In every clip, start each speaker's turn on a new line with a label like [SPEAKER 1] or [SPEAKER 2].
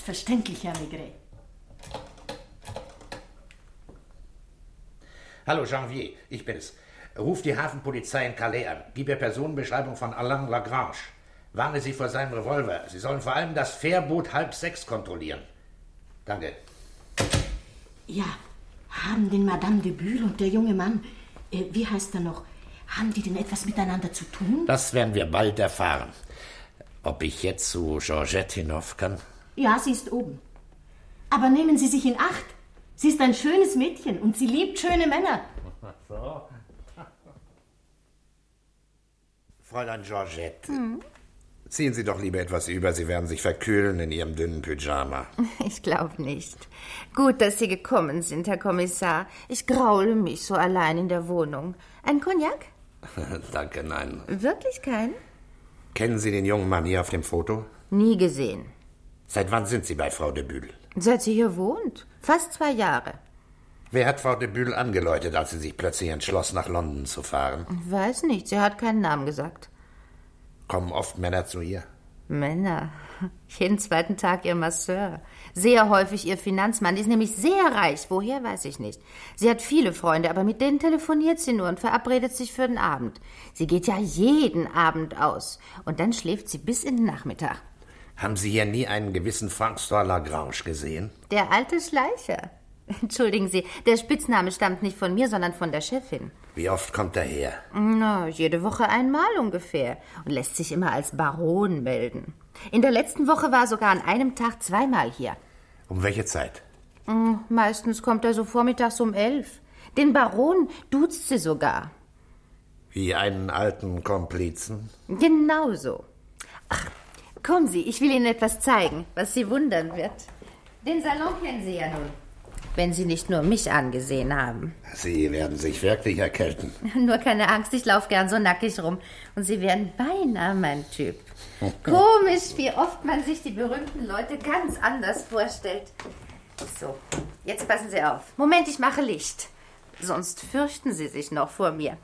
[SPEAKER 1] Selbstverständlich, Herr Maigret.
[SPEAKER 2] Hallo, Janvier, ich bin's. Ruf die Hafenpolizei in Calais an. Gib ihr Personenbeschreibung von Alain Lagrange. Warne sie vor seinem Revolver. Sie sollen vor allem das Fährboot 5:30 kontrollieren. Danke.
[SPEAKER 1] Ja, haben denn Madame de Bulle und der junge Mann, wie heißt er noch, haben die denn etwas miteinander zu tun?
[SPEAKER 2] Das werden wir bald erfahren. Ob ich jetzt zu Georgette hinauf kann?
[SPEAKER 1] Ja, sie ist oben. Aber nehmen Sie sich in Acht. Sie ist ein schönes Mädchen und sie liebt schöne Männer.
[SPEAKER 2] So. Fräulein Georgette, ziehen Sie doch lieber etwas über. Sie werden sich verkühlen in Ihrem dünnen Pyjama.
[SPEAKER 3] Ich glaube nicht. Gut, dass Sie gekommen sind, Herr Kommissar. Ich graule mich so allein in der Wohnung. Ein Cognac?
[SPEAKER 2] Danke, nein.
[SPEAKER 3] Wirklich kein?
[SPEAKER 2] Kennen Sie den jungen Mann hier auf dem Foto?
[SPEAKER 3] Nie gesehen.
[SPEAKER 2] Seit wann sind Sie bei Frau de Bulle?
[SPEAKER 3] Seit sie hier wohnt. Fast 2 Jahre.
[SPEAKER 2] Wer hat Frau de Bulle angeläutet, als sie sich plötzlich entschloss, nach London zu fahren?
[SPEAKER 3] Weiß nicht, sie hat keinen Namen gesagt.
[SPEAKER 2] Kommen oft Männer zu ihr?
[SPEAKER 3] Männer? Jeden zweiten Tag ihr Masseur. Sehr häufig ihr Finanzmann. Die ist nämlich sehr reich. Woher, weiß ich nicht. Sie hat viele Freunde, aber mit denen telefoniert sie nur und verabredet sich für den Abend. Sie geht ja jeden Abend aus. Und dann schläft sie bis in den Nachmittag.
[SPEAKER 2] Haben Sie hier nie einen gewissen François Lagrange gesehen?
[SPEAKER 3] Der alte Schleicher. Entschuldigen Sie, der Spitzname stammt nicht von mir, sondern von der Chefin.
[SPEAKER 2] Wie oft kommt er her?
[SPEAKER 3] Na, jede Woche einmal ungefähr. Und lässt sich immer als Baron melden. In der letzten Woche war er sogar an einem Tag 2-mal hier.
[SPEAKER 2] Um welche Zeit?
[SPEAKER 3] Meistens kommt er so vormittags um 11. Den Baron duzt sie sogar.
[SPEAKER 2] Wie einen alten Komplizen?
[SPEAKER 3] Genau so. Ach, kommen Sie, ich will Ihnen etwas zeigen, was Sie wundern wird. Den Salon kennen Sie ja nun, wenn Sie nicht nur mich angesehen haben.
[SPEAKER 2] Sie werden sich wirklich erkälten.
[SPEAKER 3] Nur keine Angst, ich laufe gern so nackig rum. Und Sie wären beinahe mein Typ. Komisch, wie oft man sich die berühmten Leute ganz anders vorstellt. So, jetzt passen Sie auf. Moment, ich mache Licht. Sonst fürchten Sie sich noch vor mir.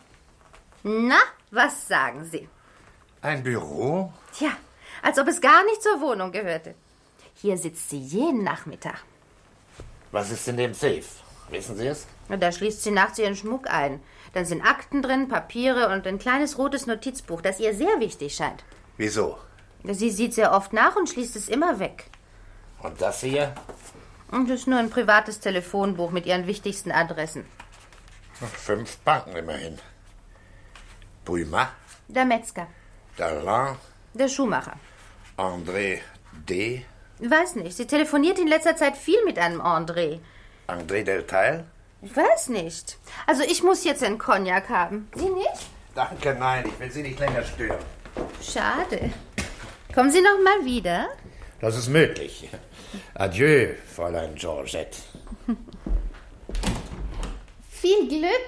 [SPEAKER 3] Na, was sagen Sie?
[SPEAKER 2] Ein Büro?
[SPEAKER 3] Tja, als ob es gar nicht zur Wohnung gehörte. Hier sitzt sie jeden Nachmittag.
[SPEAKER 2] Was ist in dem Safe? Wissen Sie es?
[SPEAKER 3] Da schließt sie nachts ihren Schmuck ein. Dann sind Akten drin, Papiere und ein kleines rotes Notizbuch, das ihr sehr wichtig scheint.
[SPEAKER 2] Wieso?
[SPEAKER 3] Sie sieht sehr oft nach und schließt es immer weg.
[SPEAKER 2] Und das hier?
[SPEAKER 3] Und das ist nur ein privates Telefonbuch mit ihren wichtigsten Adressen.
[SPEAKER 2] 5 Banken immerhin. Puima,
[SPEAKER 3] Der Metzger.
[SPEAKER 2] Darlan,
[SPEAKER 3] Der Schuhmacher.
[SPEAKER 2] André D.,
[SPEAKER 3] Weiß nicht, sie telefoniert in letzter Zeit viel mit einem André.
[SPEAKER 2] André Delteil?
[SPEAKER 3] Ich weiß nicht. Also ich muss jetzt einen Cognac haben. Sie nicht?
[SPEAKER 2] Danke, nein, ich will Sie nicht länger stören.
[SPEAKER 3] Schade. Kommen Sie noch mal wieder?
[SPEAKER 2] Das ist möglich. Adieu, Fräulein Georgette.
[SPEAKER 3] Viel Glück.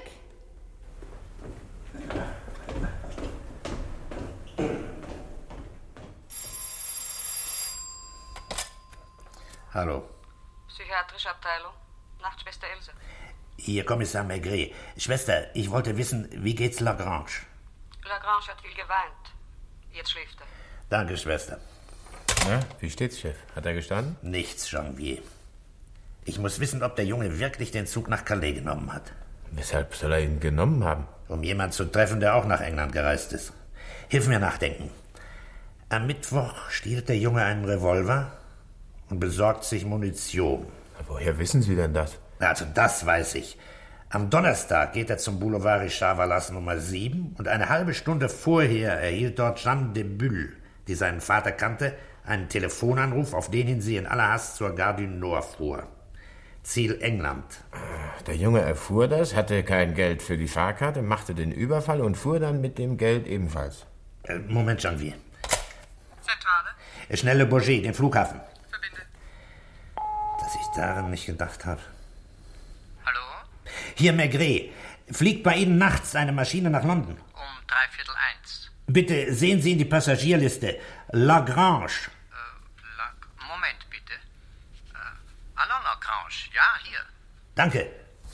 [SPEAKER 2] Hallo.
[SPEAKER 4] Psychiatrische Abteilung. Nachtschwester Ilse.
[SPEAKER 2] Hier Kommissar Maigret. Schwester, ich wollte wissen, wie geht's Lagrange?
[SPEAKER 4] Lagrange hat viel geweint. Jetzt schläft er.
[SPEAKER 2] Danke, Schwester.
[SPEAKER 5] Na, wie steht's, Chef? Hat er gestanden?
[SPEAKER 2] Nichts, Janvier. Ich muss wissen, ob der Junge wirklich den Zug nach Calais genommen hat.
[SPEAKER 5] Weshalb soll er ihn genommen haben?
[SPEAKER 2] Um jemanden zu treffen, der auch nach England gereist ist. Hilf mir nachdenken. Am Mittwoch stiehlt der Junge einen Revolver und besorgt sich Munition.
[SPEAKER 5] Woher wissen Sie denn das?
[SPEAKER 2] Also das weiß ich. Am Donnerstag geht er zum Boulevard Richard Vallas Nummer 7 und eine halbe Stunde vorher erhielt dort Jeanne de Bulle, die seinen Vater kannte, einen Telefonanruf, auf den hin sie in aller Hast zur Gare du Nord fuhr. Ziel England.
[SPEAKER 5] Der Junge erfuhr das, hatte kein Geld für die Fahrkarte, machte den Überfall und fuhr dann mit dem Geld ebenfalls.
[SPEAKER 2] Moment, Janvier.
[SPEAKER 4] Zentrale.
[SPEAKER 2] Schnelle Bourget, den Flughafen.
[SPEAKER 4] Verbinde.
[SPEAKER 2] Dass ich daran nicht gedacht habe.
[SPEAKER 4] Hallo?
[SPEAKER 2] Hier, Maigret. Fliegt bei Ihnen nachts eine Maschine nach London?
[SPEAKER 4] Um 1:45.
[SPEAKER 2] Bitte sehen Sie in die Passagierliste. Lagrange.
[SPEAKER 4] Moment, bitte. Alain Lagrange. Ja, hier.
[SPEAKER 2] Danke.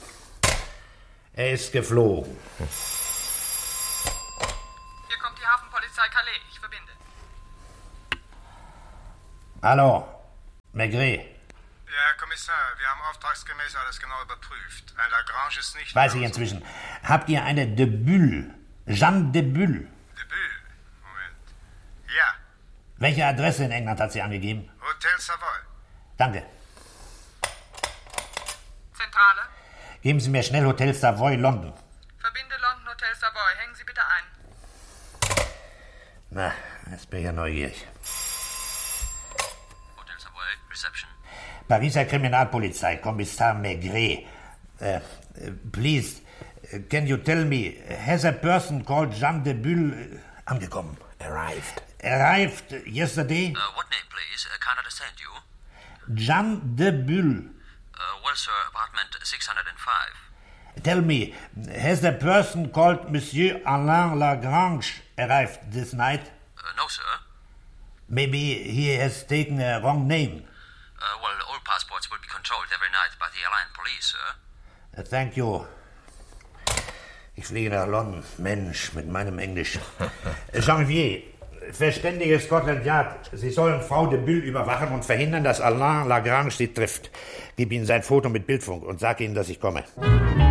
[SPEAKER 2] Er ist geflogen.
[SPEAKER 4] Hier kommt die Hafenpolizei Calais. Ich verbinde.
[SPEAKER 2] Hallo. Maigret.
[SPEAKER 6] Ja, Herr Kommissar, wir haben auftragsgemäß alles genau überprüft. Ein Lagrange ist nicht...
[SPEAKER 2] Weiß ich inzwischen. Habt ihr eine de Bulle? Jeanne de Bulle?
[SPEAKER 6] De Bulle? Moment. Ja.
[SPEAKER 2] Welche Adresse in England hat sie angegeben?
[SPEAKER 6] Hotel Savoy.
[SPEAKER 2] Danke.
[SPEAKER 4] Zentrale.
[SPEAKER 2] Geben Sie mir schnell Hotel Savoy, London.
[SPEAKER 4] Verbinde London Hotel Savoy. Hängen Sie bitte ein.
[SPEAKER 2] Na, jetzt bin ich ja neugierig.
[SPEAKER 7] Hotel Savoy, Reception.
[SPEAKER 2] Pariser Kriminalpolizei, Kommissar Maigret. Please, can you tell me, has a person called Jeanne de Bulle angekommen? Arrived yesterday?
[SPEAKER 7] What name, please? Can't understand you.
[SPEAKER 2] Jeanne de Bulle.
[SPEAKER 7] Well, sir, apartment 605.
[SPEAKER 2] Tell me, has a person called Monsieur Alain Lagrange arrived this night?
[SPEAKER 7] No, sir.
[SPEAKER 2] Maybe he has taken a wrong name.
[SPEAKER 7] Well, all passports will be controlled every night by the airline police, sir.
[SPEAKER 2] Thank you. Ich fliege nach London. Mensch, mit meinem Englisch. Janvier, verständige Scotland Yard. Sie sollen Frau de Bulle überwachen und verhindern, dass Alain Lagrange sie trifft. Gib ihnen sein Foto mit Bildfunk und sag ihnen, dass ich komme.